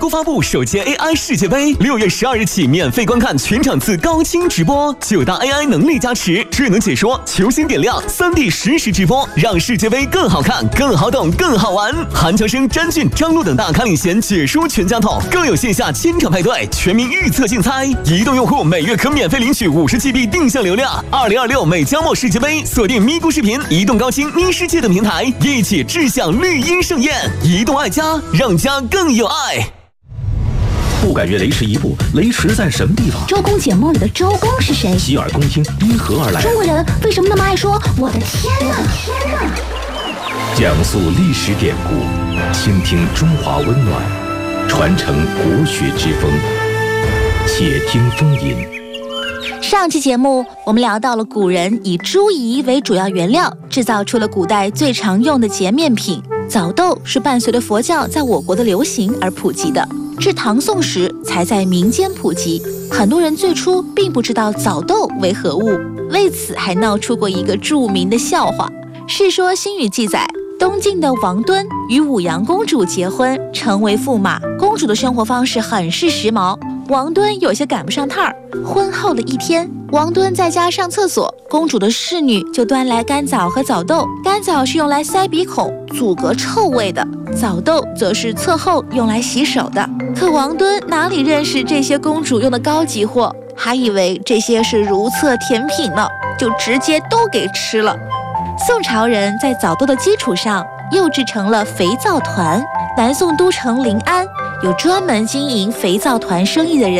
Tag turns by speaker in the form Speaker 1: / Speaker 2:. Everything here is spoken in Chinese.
Speaker 1: 国发布首届 AI 世界杯，6月12日起免费观看全场次高清直播，9大 AI 能力加持，智能解说、球星点亮、3D 实时直播，让世界杯更好看、更好懂、更好玩。韩乔生、詹俊、张璐等大咖领衔解说全家桶，更有线下千场派对、全民预测竞猜。移动用户每月可免费领取50GB 定向流量。2026美加墨世界杯，锁定咪咕视频、移动高清、咪世界等平台，一起志向绿茵盛宴。移动爱家，让家更有爱。
Speaker 2: 不敢越雷池一步，雷池在什么地方？
Speaker 3: 周公解梦里的周公是谁？
Speaker 2: 洗耳恭听，因何而来？
Speaker 3: 中国人为什么那么爱说我的天哪？
Speaker 2: 讲述历史典故，倾听中华温暖，传承国学之风。且听风吟。
Speaker 3: 上期节目我们聊到了古人以猪胰为主要原料，制造出了古代最常用的洁面品。枣豆是伴随着佛教在我国的流行而普及的，至唐宋时才在民间普及。很多人最初并不知道枣豆为何物，为此还闹出过一个著名的笑话。《世说新语》记载，东晋的王敦与武阳公主结婚，成为驸马。公主的生活方式很是时髦，王敦有些赶不上趟儿。婚后的一天，王敦在家上厕所，公主的侍女就端来干枣和枣豆。干枣是用来塞鼻孔、阻隔臭味的，枣豆则是厕后用来洗手的。可王敦哪里认识这些公主用的高级货，还以为这些是如厕甜品呢，就直接都给吃了。宋朝人在枣豆的基础上又制成了肥皂团。南宋都城临安有专门经营肥皂团生意的人，